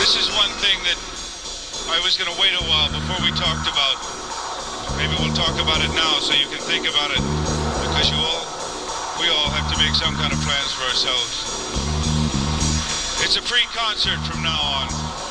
This is one thing that I was going to wait a while before we talked about. Maybe we'll talk about it now so you can think about it. Because we all have to make some kind of plans for ourselves. It's a free concert from now on.